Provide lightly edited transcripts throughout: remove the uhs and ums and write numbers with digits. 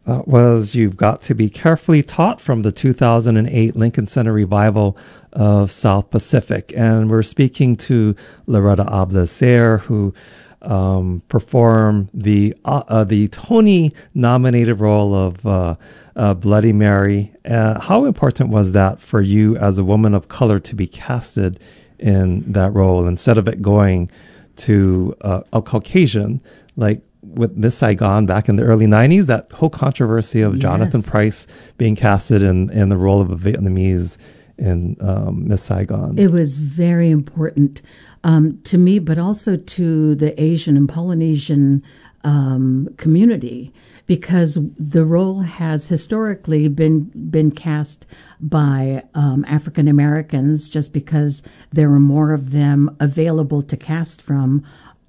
was You've Got to Be Carefully Taught from the 2008 Lincoln Center revival of South Pacific. And we're speaking to Loretta Ablazer, who performed the Tony-nominated role of Bloody Mary. How important was that for you as a woman of color to be casted in that role instead of it going to a Caucasian, like with Miss Saigon back in the early 90s, that whole controversy of Jonathan Pryce being casted in the role of a Vietnamese in Miss Saigon? It was very important to me, but also to the Asian and Polynesian community, because the role has historically been cast by African Americans just because there were more of them available to cast from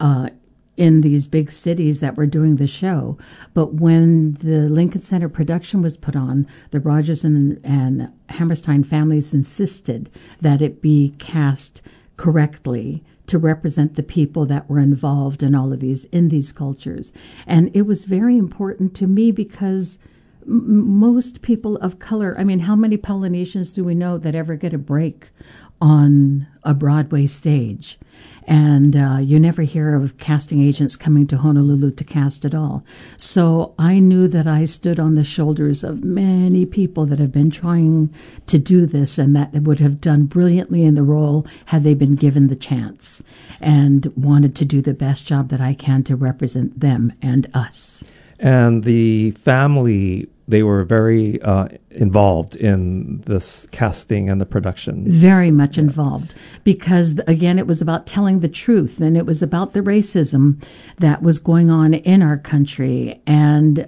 in these big cities that were doing the show. But when the Lincoln Center production was put on, the Rogers and Hammerstein families insisted that it be cast correctly to represent the people that were involved in all of these cultures. And it was very important to me because most people of color, I mean, how many Polynesians do we know that ever get a break on a Broadway stage? And you never hear of casting agents coming to Honolulu to cast at all. So I knew that I stood on the shoulders of many people that have been trying to do this and that would have done brilliantly in the role had they been given the chance, and wanted to do the best job that I can to represent them and us. And the family, they were very involved in this casting and the production. Very much involved, because, again, it was about telling the truth, and it was about the racism that was going on in our country. And,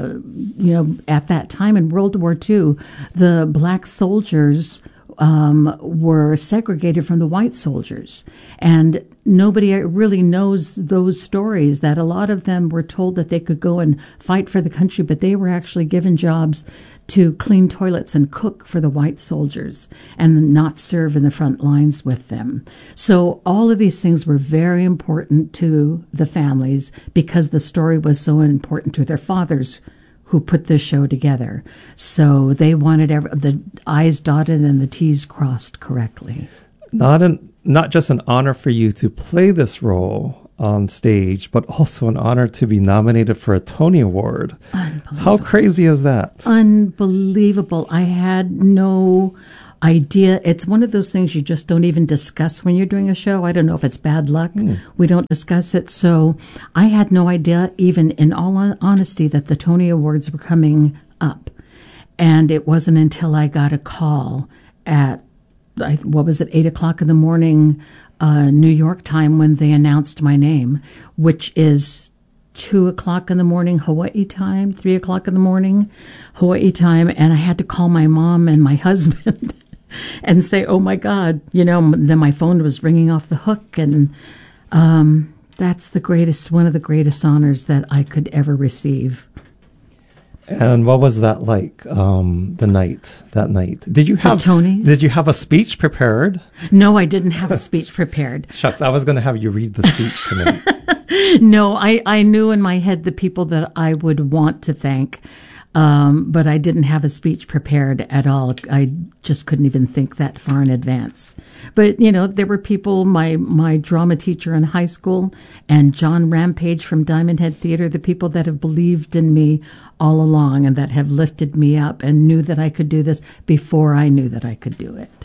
at that time in World War II, the black soldiers were segregated from the white soldiers. And nobody really knows those stories, that a lot of them were told that they could go and fight for the country, but they were actually given jobs to clean toilets and cook for the white soldiers and not serve in the front lines with them. So all of these things were very important to the families because the story was so important to their fathers who put this show together. So they wanted the I's dotted and the T's crossed correctly. Not just an honor for you to play this role on stage, but also an honor to be nominated for a Tony Award. How crazy is that? Unbelievable. I had no idea. It's one of those things you just don't even discuss when you're doing a show. I don't know if it's bad luck. We don't discuss it. So I had no idea, even in all honesty, that the Tony Awards were coming up. And it wasn't until I got a call at, 8 o'clock in the morning, New York time, when they announced my name, which is 2 o'clock in the morning, Hawaii time, 3 o'clock in the morning, Hawaii time. And I had to call my mom and my husband and say, oh my God, then my phone was ringing off the hook. And that's one of the greatest honors that I could ever receive. And what was that like, that night? Did you have the Tonys? Did you have a speech prepared? No, I didn't have a speech prepared. Shucks, I was going to have you read the speech tonight. No, I knew in my head the people that I would want to thank, but I didn't have a speech prepared at all. I just couldn't even think that far in advance. But, there were people, my drama teacher in high school and John Rampage from Diamond Head Theater, the people that have believed in me all along and that have lifted me up and knew that I could do this before I knew that I could do it.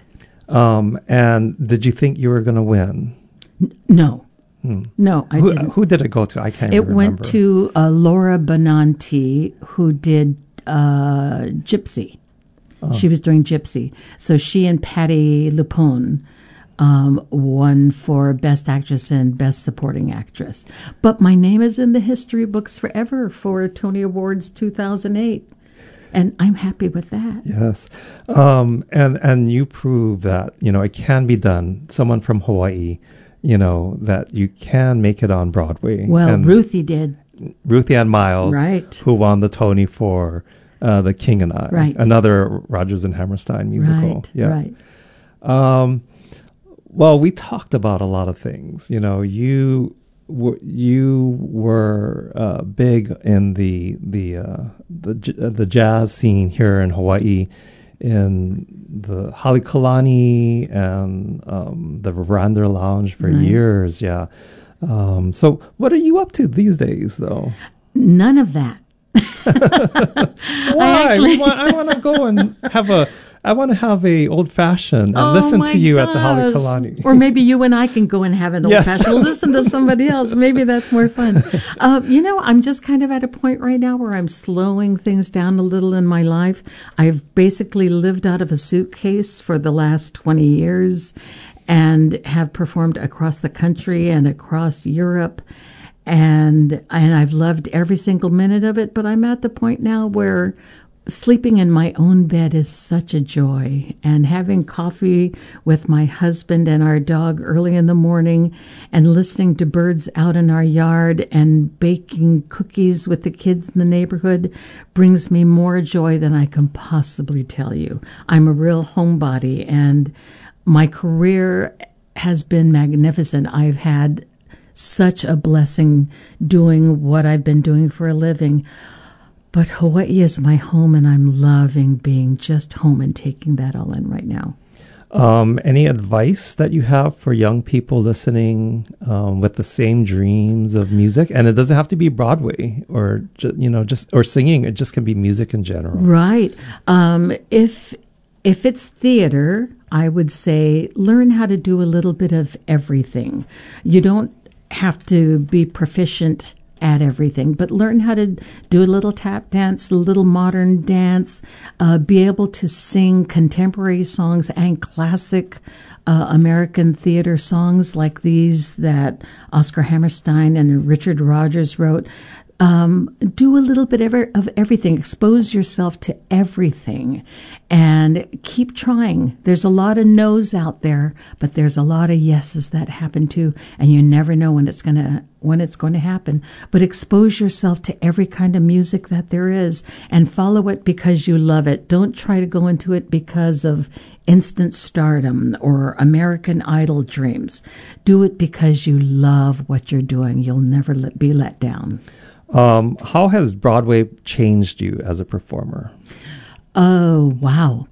And did you think you were going to win? No. No, I didn't. Who did it go to? I can't remember. It went to Laura Benanti, who did Gypsy. Oh. She was doing Gypsy. So she and Patti LuPone won for Best Actress and Best Supporting Actress. But my name is in the history books forever for Tony Awards 2008. And I'm happy with that. Yes. And you prove that, it can be done. Someone from Hawaii, that you can make it on Broadway. Well, and Ruthie did. Ruthie Ann Miles, right, who won the Tony for The King and I, right, another Rodgers and Hammerstein musical. Right, yeah. Right. Well, we talked about a lot of things. You you were big in the jazz scene here in Hawaii, in the Halekulani and the Veranda Lounge for years. Yeah. So what are you up to these days, though? None of that. Why? I want to go and I want to have a old fashioned and listen to you at the Halekulani. Or maybe you and I can go and have an old fashioned. Listen to somebody else. Maybe that's more fun. I'm just kind of at a point right now where I'm slowing things down a little in my life. I've basically lived out of a suitcase for the last 20 years and have performed across the country and across Europe. And I've loved every single minute of it, but I'm at the point now where sleeping in my own bed is such a joy, and having coffee with my husband and our dog early in the morning and listening to birds out in our yard and baking cookies with the kids in the neighborhood brings me more joy than I can possibly tell you. I'm a real homebody, and my career has been magnificent. I've had such a blessing doing what I've been doing for a living. But Hawaii is my home, and I'm loving being just home and taking that all in right now. Any advice that you have for young people listening with the same dreams of music? And it doesn't have to be Broadway or or singing. It just can be music in general. Right. If it's theater, I would say learn how to do a little bit of everything. You don't have to be proficient at everything, but learn how to do a little tap dance, a little modern dance, be able to sing contemporary songs and classic American theater songs like these that Oscar Hammerstein and Richard Rodgers wrote. Do a little bit of everything. Expose yourself to everything and keep trying. There's a lot of no's out there, but there's a lot of yeses that happen too, and you never know when it's going to happen. But expose yourself to every kind of music that there is and follow it because you love it. Don't try to go into it because of instant stardom or American Idol dreams. Do it because you love what you're doing. You'll never be let down. How has Broadway changed you as a performer? Oh, wow.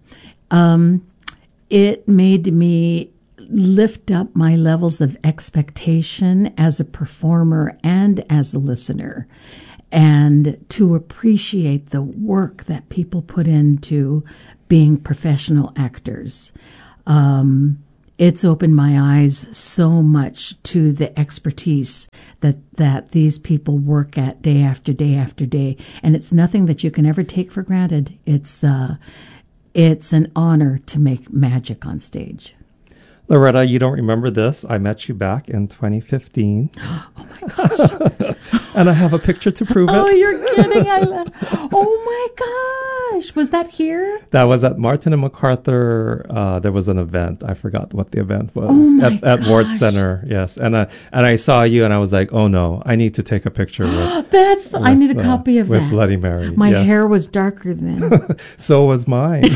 It made me lift up my levels of expectation as a performer and as a listener, and to appreciate the work that people put into being professional actors. It's opened my eyes so much to the expertise that these people work at day after day after day. And it's nothing that you can ever take for granted. It's an honor to make magic on stage. Loretta, you don't remember this. I met you back in 2015. Oh, my gosh. And I have a picture to prove it. Oh, you're kidding. Oh, my gosh. Was that here? That was at Martin and MacArthur. There was an event. I forgot what the event was. Oh at Ward Center, yes. And I saw you, and I was like, oh, no, I need to take a picture with I need a copy of with that. Bloody Mary. My hair was darker then. So was mine.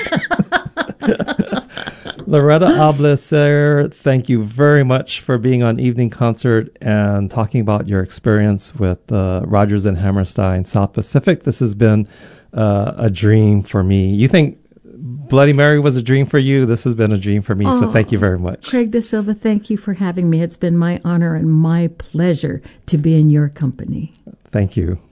Loretta Ableser, thank you very much for being on Evening Concert and talking about your experience with Rodgers and Hammerstein South Pacific. This has been a dream for me. You think Bloody Mary was a dream for you? This has been a dream for me, so thank you very much. Craig Da Silva, thank you for having me. It's been my honor and my pleasure to be in your company. Thank you.